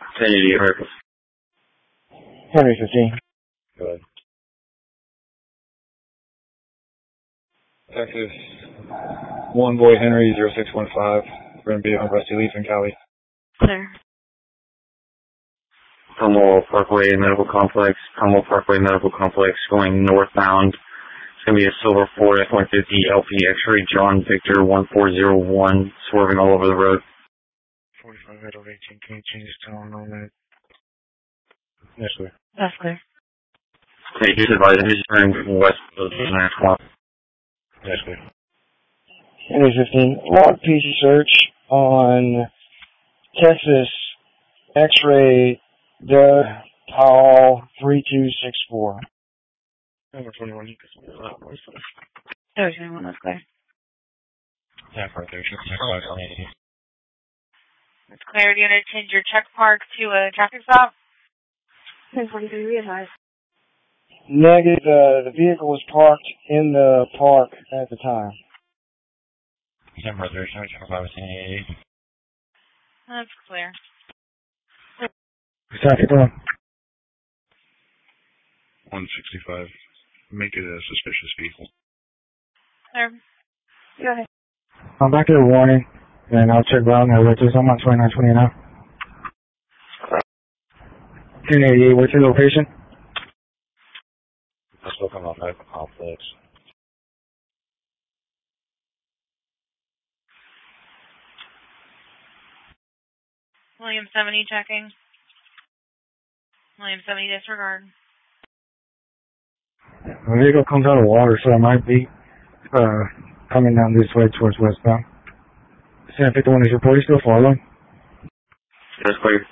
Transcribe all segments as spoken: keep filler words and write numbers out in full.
ten eighty Harris. Henry fifteen. Go ahead. Texas, one boy Henry, zero six one five. We're going to be on Rusty Leaf in Cali. Clear. Commonwealth Parkway Medical Complex, Commonwealth Parkway Medical Complex going northbound. It's going to be a silver Ford F one fifty L P X-ray John Victor one four zero one swerving all over the road. forty-five out of eighteen, can you change the tone on that? Yes, sir. That's clear. Hey, just advise him he's turning west of the next one. Yes, sir. Henry fifteen, log P C search on Texas X-ray Doug Powell three two six four. Number twenty-one, you can see that. There's anyone that's clear. Yeah, right there. It's clear. Do you want to change your check park to a traffic stop? ten forty-three, readvise. Negative, uh, the vehicle was parked in the park at the time. Number there, so check five ten eighty. That's clear. Traffic on. one sixty-five. Make it a suspicious vehicle. Clear. Go ahead. I'm back to the warning, and I'll check around there. Which is I'm on twenty-nine twenty now. ten eighty-eight, what's your location? I'm still coming off Medical Complex. William seventy checking. William seventy disregard. The vehicle comes out of water, so it might be uh, coming down this way towards westbound. San fifty-one, is your party still following? That's clear.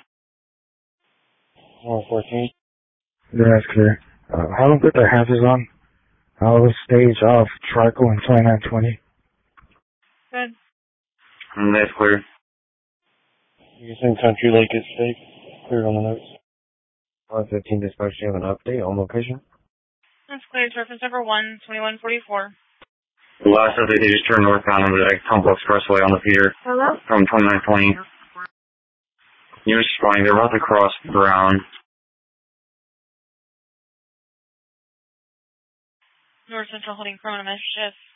one fourteen. Yeah, that's clear. Uh, have them put their hazards on. I'll stage off Trico and twenty-nine twenty. Good. And that's clear. You think Country Lake is safe? Clear on the notes. one fifteen dispatch, you have an update on location? That's clear. Surface number one, twenty-one forty-four. The last update, they just turned northbound on the Temple Expressway on the pier. Hello? From twenty-nine twenty. Units responding, they're about to cross Brown. North Central holding criminal mischief.